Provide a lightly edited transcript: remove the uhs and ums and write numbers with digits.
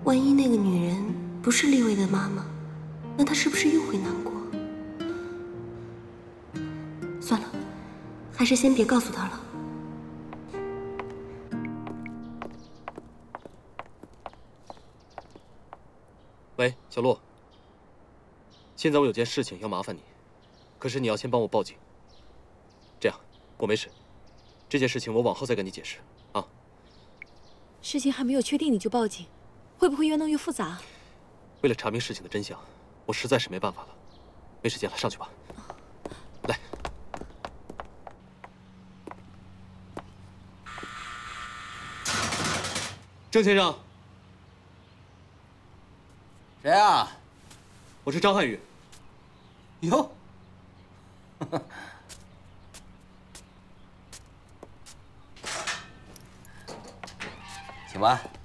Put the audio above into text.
万一那个女人不是立伟的妈妈，那他是不是又会难过？算了，还是先别告诉他了。 喂，小洛，现在我有件事情要麻烦你，可是你要先帮我报警。这样，我没事，这件事情我往后再跟你解释啊。 事情还没有确定你就报警，会不会越弄越复杂？ 为了查明事情的真相，我实在是没办法了。没时间了，上去吧。来，郑先生。 谁啊？ 我是张瀚宇。 哟，请吧。